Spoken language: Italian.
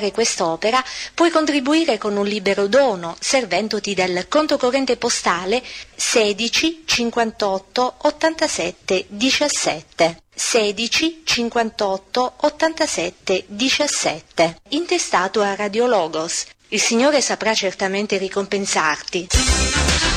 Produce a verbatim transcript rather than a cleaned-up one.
quest'opera puoi contribuire con un libero dono servendoti del conto corrente postale sedici cinquantotto ottantasette diciassette. sedici cinquantotto ottantasette diciassette, intestato a Radio Logos. Il Signore saprà certamente ricompensarti.